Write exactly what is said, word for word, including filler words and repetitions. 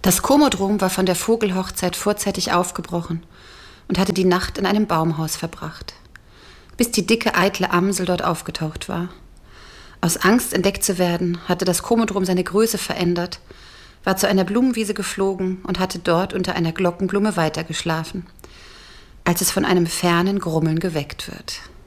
Das Komodrom war von der Vogelhochzeit vorzeitig aufgebrochen und hatte die Nacht in einem Baumhaus verbracht, bis die dicke, eitle Amsel dort aufgetaucht war. Aus Angst, entdeckt zu werden, hatte das Komodrom seine Größe verändert, war zu einer Blumenwiese geflogen und hatte dort unter einer Glockenblume weitergeschlafen, als es von einem fernen Grummeln geweckt wird.